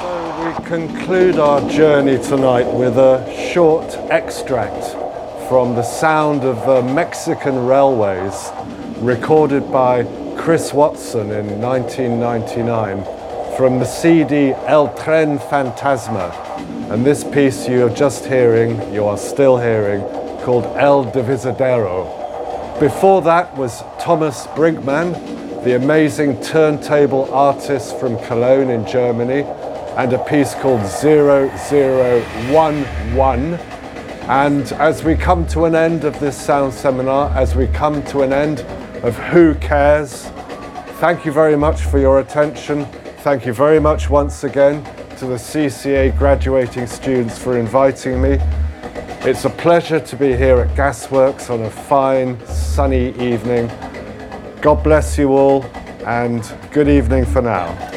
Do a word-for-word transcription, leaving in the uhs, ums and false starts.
So we conclude our journey tonight with a short extract from The Sound of the Mexican Railways, recorded by Chris Watson in nineteen ninety-nine from the C D El Tren Fantasma. And this piece you are just hearing, you are still hearing, called El Divisadero. Before that was Thomas Brinkmann, the amazing turntable artist from Cologne in Germany, and a piece called zero zero one one. And as we come to an end of this sound seminar, as we come to an end of Who Cares, thank you very much for your attention. Thank you very much once again to the C C A graduating students for inviting me. It's a pleasure to be here at Gasworks on a fine, sunny evening. God bless you all, and good evening for now.